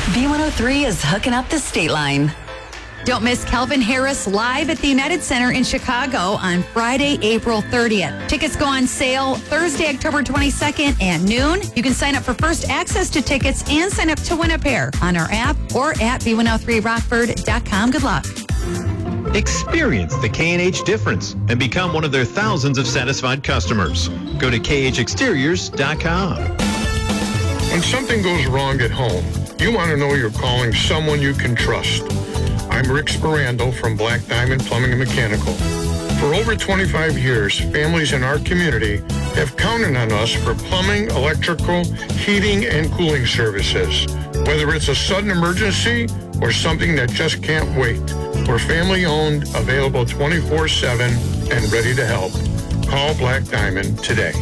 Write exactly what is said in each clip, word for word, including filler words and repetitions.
B one oh three is hooking up the state line. Don't miss Calvin Harris live at the United Center in Chicago on Friday, April thirtieth. Tickets go on sale Thursday, October twenty-second at noon. You can sign up for first access to tickets and sign up to win a pair on our app or at b one oh three rockford dot com. Good luck. Experience the K and H difference and become one of their thousands of satisfied customers. Go to k h exteriors dot com. When something goes wrong at home, you want to know you're calling someone you can trust. I'm Rick Sperando from Black Diamond Plumbing and Mechanical. For over twenty-five years, families in our community have counted on us for plumbing, electrical, heating, and cooling services. Whether it's a sudden emergency or something that just can't wait, we're family-owned, available twenty-four seven, and ready to help. Call Black Diamond today.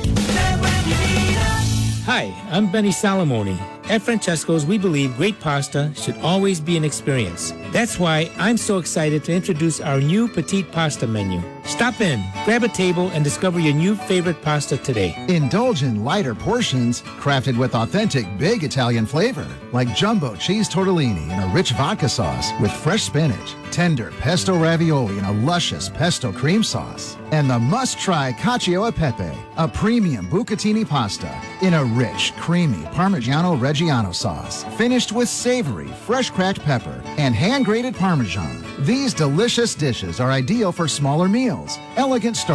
Hi, I'm Benny Salamoni. At Francesco's, we believe great pasta should always be an experience. That's why I'm so excited to introduce our new Petite Pasta menu. Stop in, grab a table, and discover your new favorite pasta today. Indulge in lighter portions crafted with authentic big Italian flavor, like jumbo cheese tortellini in a rich vodka sauce with fresh spinach, tender pesto ravioli in a luscious pesto cream sauce, and the must-try cacio e pepe, a premium bucatini pasta in a rich, creamy Parmigiano Reggiano sauce, finished with savory, fresh cracked pepper and hand-grated Parmesan. These delicious dishes are ideal for smaller meals, elegant starters,